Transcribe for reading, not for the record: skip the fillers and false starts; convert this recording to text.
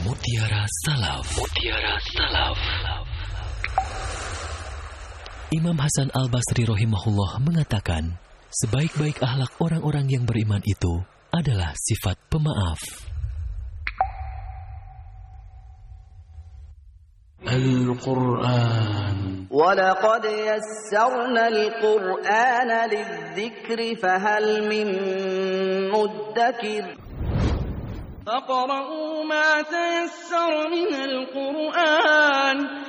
Mutiara Salaf. Mutiara Salaf. Imam Hasan Al-Basri rahimahullah mengatakan, sebaik-baik akhlak orang-orang yang beriman itu adalah sifat pemaaf. Al-Quran. وَلَقَدْ يَسَّرْنَا الْقُرْآنَ لِلذِّكْرِ فَهَلْ مِن مُّدَّكِرٍ فَاقْرَؤُوا مَا تَيَسَّرَ مِنَ الْقُرْآنِ